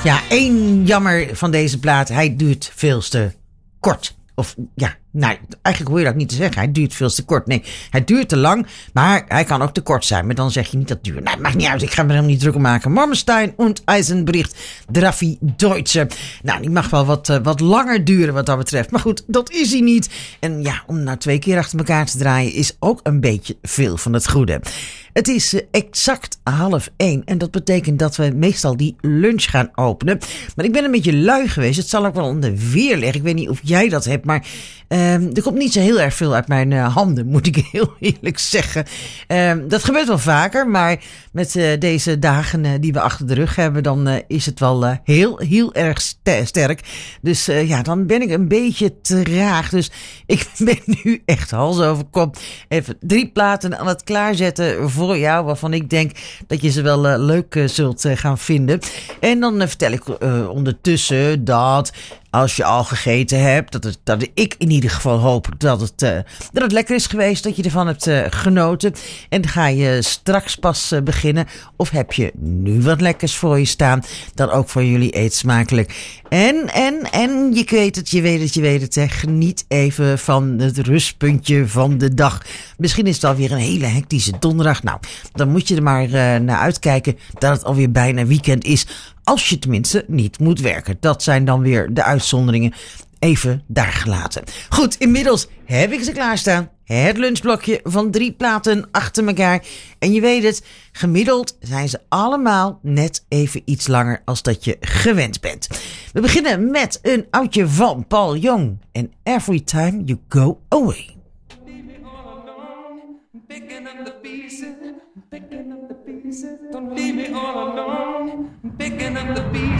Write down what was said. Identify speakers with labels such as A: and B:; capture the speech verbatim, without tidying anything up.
A: Ja, één jammer van deze plaat. Hij duurt veel te kort. Of ja, nou, eigenlijk hoor je dat niet te zeggen. Hij duurt veel te kort. Nee, hij duurt te lang, maar hij kan ook te kort zijn. Maar dan zeg je niet dat duurt. Nou, maakt niet uit. Ik ga me er helemaal niet druk om maken. Marmestein und Eisenbricht, Draffi Deutsche. Nou, die mag wel wat, uh, wat langer duren wat dat betreft. Maar goed, dat is hij niet. En ja, om nou twee keer achter elkaar te draaien is ook een beetje veel van het goede. Het is uh, exact half één. En dat betekent dat we meestal die lunch gaan openen. Maar ik ben een beetje lui geweest. Het zal ook wel onder weer liggen. Ik weet niet of jij dat hebt. Maar uh, er komt niet zo heel erg veel uit mijn uh, handen. Moet ik heel eerlijk zeggen. Uh, dat gebeurt wel vaker. Maar met uh, deze dagen uh, die we achter de rug hebben. Dan uh, is het wel uh, heel, heel erg st- sterk. Dus uh, ja, dan ben ik een beetje traag. Dus ik ben nu echt hals over kop. Even drie platen aan het klaarzetten voor jou, waarvan ik denk dat je ze wel uh, leuk uh, zult uh, gaan vinden. En dan uh, vertel ik uh, ondertussen dat als je al gegeten hebt, dat, het, dat ik in ieder geval hoop dat het, uh, dat het lekker is geweest, dat je ervan hebt uh, genoten. En ga je straks pas uh, beginnen, of heb je nu wat lekkers voor je staan, dan ook voor jullie eet smakelijk. En, en, en, je weet het, je weet het, je weet het, hè. Geniet even van het rustpuntje van de dag. Misschien is het alweer een hele hectische donderdag. Nou, dan moet je er maar uh, naar uitkijken dat het alweer bijna weekend is. Als je tenminste niet moet werken. Dat zijn dan weer de uitzonderingen. Even daar gelaten. Goed, inmiddels heb ik ze klaarstaan. Het lunchblokje van drie platen achter elkaar. En je weet het, gemiddeld zijn ze allemaal net even iets langer als dat je gewend bent. We beginnen met een oudje van Paul Young. En Every Time You Go Away.
B: Picking up the pieces, picking up the pieces. Don't leave me all alone. Picking up the pieces.